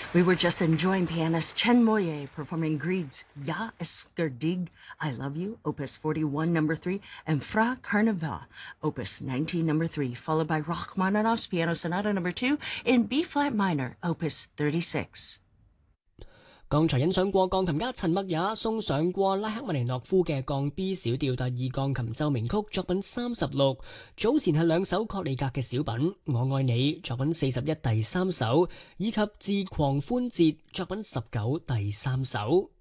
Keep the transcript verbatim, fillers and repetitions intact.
We were just enjoying pianist Chen Moye performing Grieg's Ja älskar dig, I Love You, Opus forty-one, number three, and Fra Carnival, Opus nineteen, number three, followed by Rachmaninoff's Piano Sonata number two in B-flat minor, Opus thirty-six. 剛才欣賞過鋼琴家陳默也送上過拉赫曼尼諾夫嘅降 B 小調第二鋼琴奏鳴曲作品三十六，早前係兩首確利格嘅小品我愛你作品四十一第三首，以及自狂歡節作品十九第三首。